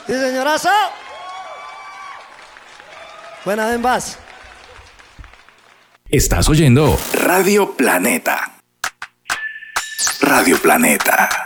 Sí, señorazo. Buenas en paz. Estás oyendo Radio Planeta. Radio Planeta.